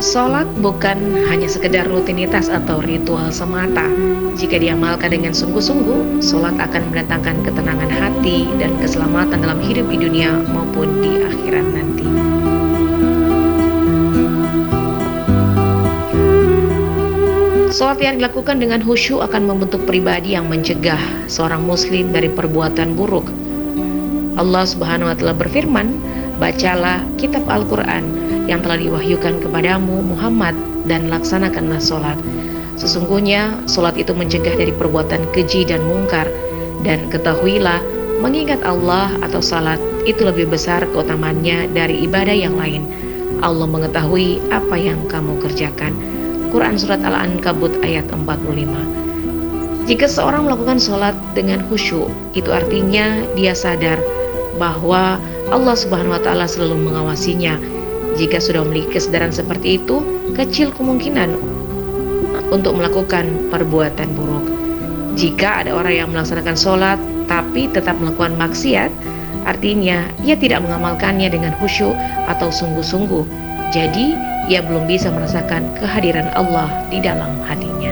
Sholat bukan hanya sekedar rutinitas atau ritual semata. Jika diamalkan dengan sungguh-sungguh, sholat akan mendatangkan ketenangan hati dan keselamatan dalam hidup di dunia maupun di akhirat nanti. Sholat yang dilakukan dengan khusyuk akan membentuk pribadi yang mencegah seorang muslim dari perbuatan buruk. Allah Subhanahu wa Ta'ala berfirman, "Bacalah kitab Al-Quran yang telah diwahyukan kepadamu Muhammad dan laksanakanlah sholat. Sesungguhnya sholat itu mencegah dari perbuatan keji dan mungkar, dan ketahuilah mengingat Allah atau sholat itu lebih besar keutamaannya dari ibadah yang lain. Allah mengetahui apa yang kamu kerjakan." Quran Surat Al-Ankabut ayat 45. Jika seorang melakukan sholat dengan khusyuk, itu artinya dia sadar bahwa Allah Subhanahu wa Ta'ala selalu mengawasinya. Jika sudah memiliki kesadaran seperti itu, kecil kemungkinan untuk melakukan perbuatan buruk. Jika ada orang yang melaksanakan sholat tapi tetap melakukan maksiat, artinya ia tidak mengamalkannya dengan khusyuk atau sungguh-sungguh. Jadi ia belum bisa merasakan kehadiran Allah di dalam hatinya.